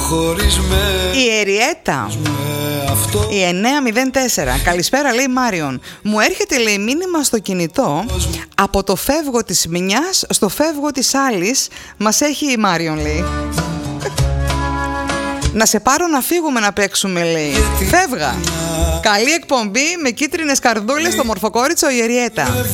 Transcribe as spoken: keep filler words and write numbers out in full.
Η Εριέτα, η εννιά μηδέν τέσσερα. Καλησπέρα, λέει Μάριον. Μου έρχεται, λέει, μήνυμα στο κινητό από το φεύγω της μιας στο φεύγω της άλλης. Μας έχει η Μάριον, λέει. Να σε πάρω να φύγουμε να παίξουμε, λέει. Φεύγα. Καλή εκπομπή με κίτρινες καρδούλες στο Μορφοκόριτσο, η Εριέτα.